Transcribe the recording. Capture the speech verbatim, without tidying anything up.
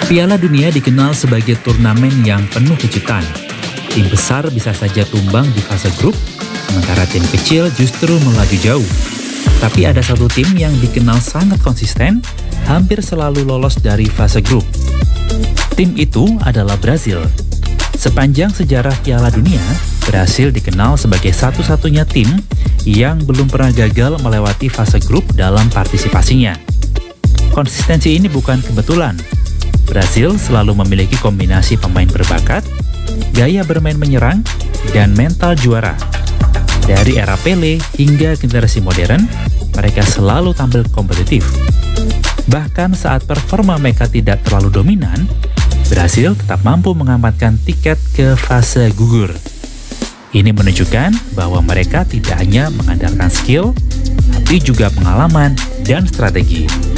Piala Dunia dikenal sebagai turnamen yang penuh kejutan. Tim besar bisa saja tumbang di fase grup, sementara tim kecil justru melaju jauh. Tapi ada satu tim yang dikenal sangat konsisten, hampir selalu lolos dari fase grup. Tim itu adalah Brazil. Sepanjang sejarah Piala Dunia, Brasil dikenal sebagai satu-satunya tim yang belum pernah gagal melewati fase grup dalam partisipasinya. Konsistensi ini bukan kebetulan. Brasil selalu memiliki kombinasi pemain berbakat, gaya bermain menyerang, dan mental juara. Dari era Pele hingga generasi modern, mereka selalu tampil kompetitif. Bahkan saat performa mereka tidak terlalu dominan, Brasil tetap mampu mengamankan tiket ke fase gugur. Ini menunjukkan bahwa mereka tidak hanya mengandalkan skill, tapi juga pengalaman dan strategi.